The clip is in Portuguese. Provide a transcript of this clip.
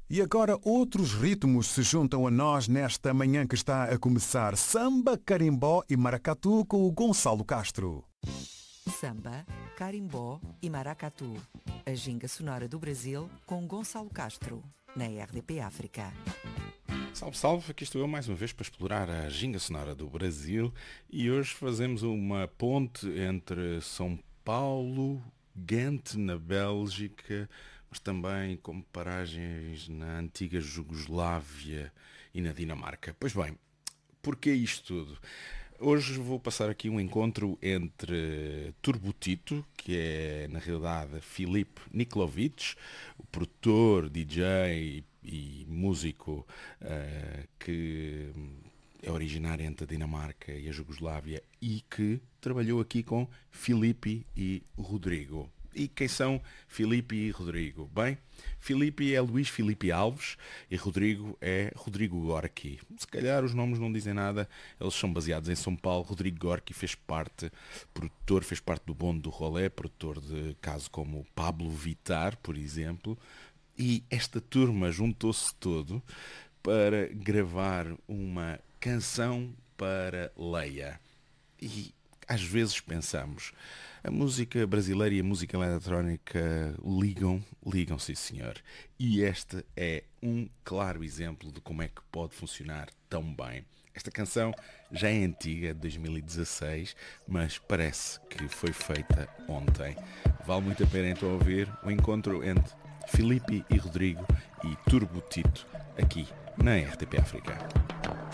E agora outros ritmos se juntam a nós nesta manhã que está a começar. Samba, carimbó e maracatu com o Gonçalo Castro. Samba, carimbó e maracatu. A ginga sonora do Brasil com Gonçalo Castro, na RDP África. Salve, salve, aqui estou eu mais uma vez para explorar a ginga sonora do Brasil e hoje fazemos uma ponte entre São Paulo, Ghent, na Bélgica, mas também com paragens na antiga Jugoslávia e na Dinamarca. Pois bem, porquê isto tudo? Hoje vou passar aqui um encontro entre Turbo Tito, que é na realidade Filip Niklovic, o produtor, DJ e músico que é originário entre a Dinamarca e a Jugoslávia e que trabalhou aqui com Filipe e Rodrigo. E quem são Filipe e Rodrigo? Bem, Filipe é Luís Filipe Alves e Rodrigo é Rodrigo Gorki. Se calhar os nomes não dizem nada, eles são baseados em São Paulo. Rodrigo Gorki fez parte do bonde do rolê, produtor de casos como Pablo Vittar, por exemplo. E esta turma juntou-se todo para gravar uma canção para Leia. E às vezes pensamos, a música brasileira e a música eletrónica ligam sim senhor. E este é um claro exemplo de como é que pode funcionar tão bem. Esta canção já é antiga, de 2016, mas parece que foi feita ontem. Vale muito a pena então ouvir o encontro entre Filipe e Rodrigo e Turbo Tito aqui na RTP África.